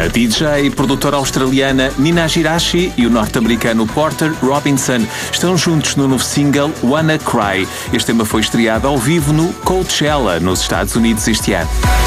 A DJ e produtora australiana Nina Girashi e o norte-americano Porter Robinson estão juntos no novo single Wanna Cry. Este tema foi estreado ao vivo no Coachella, nos Estados Unidos, este ano.